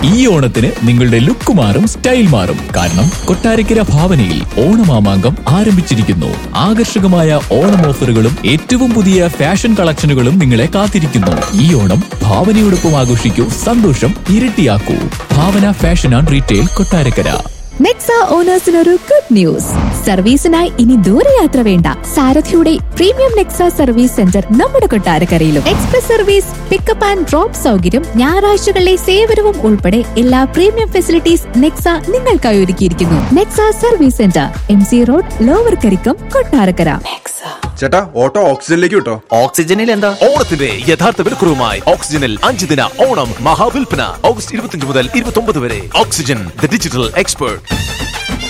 ഈ ഓണത്തിന് നിങ്ങളുടെ ലുക്ക് മാറും, സ്റ്റൈൽ മാറും. കാരണം കൊട്ടാരക്കര ഭാവനയിൽ ഓണമാമാങ്കം ആരംഭിച്ചിരിക്കുന്നു. ആകർഷകമായ ഓണം ഓഫറുകളും ഏറ്റവും പുതിയ ഫാഷൻ കളക്ഷനുകളും നിങ്ങളെ കാത്തിരിക്കുന്നു. ഈ ഓണം ഭാവനയോടൊപ്പം ആഘോഷിക്കൂ, സന്തോഷം ഇരട്ടിയാക്കൂ. ഭാവന fashion and retail, Kottarakkara. Nexa ഓണേഴ്സിനൊരു good news. സർവീസിനായി ഇനി ദൂരയാത്ര വേണ്ട. സാരഥിയുടെ പ്രീമിയം നെക്സ സർവീസ് സെന്റർ നമ്മുടെ കൊട്ടാരക്കരയിലും. Express service, pickup and drop സൗകര്യം, ഞായറാഴ്ചകളിലെ സേവനവും ഉൾപ്പെടെ എല്ലാ പ്രീമിയം ഫെസിലിറ്റീസ് നെക്സ നിങ്ങൾക്കായി ഒരുക്കിയിരിക്കുന്നു. Nexa service centre, MC road, lower Karikkam, Kottarakkara. ചേട്ടാ, ഓട്ടോ ഓക്സിജനിലേക്ക് വിട്ടോ. ഓക്സിജനിൽ എന്താ? ഓണത്തിന്റെ യഥാർത്ഥ വിലക്കുറവുമായി ഓക്സിജനിൽ 5 ദിന ഓണം മഹാവിൽപ്പന ഓഗസ്റ്റ് 25 മുതൽ 29 വരെ. Oxygen, the digital expert.